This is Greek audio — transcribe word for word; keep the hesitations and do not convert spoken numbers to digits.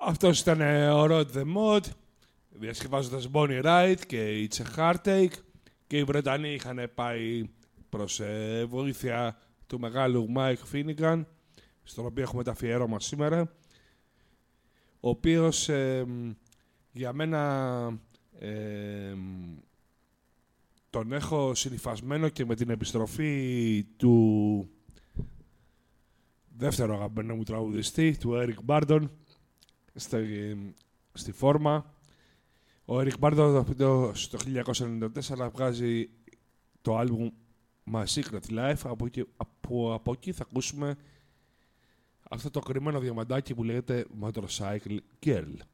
Αυτός ήταν ο Rod the Mod, διασκευάζοντας Bonnie Raitt και It's a Heartache, και οι Βρετανοί είχαν πάει προς ε, βοήθεια του μεγάλου Mike Finnegan, στον οποίο έχουμε τα αφιέρωμα σήμερα, ο οποίος ε, για μένα ε, τον έχω συνυφασμένο και με την επιστροφή του δεύτερου αγαπημένου μου τραγουδιστή, του Eric Burdon, στη, στη φόρμα. Ο Eric Burdon στο χίλια εννιακόσια ενενήντα τέσσερα βγάζει το άλμπουμ My Secret Life, από εκεί, από, από εκεί θα ακούσουμε αυτό το κρυμμένο διαμαντάκι που λέγεται Motorcycle Girl.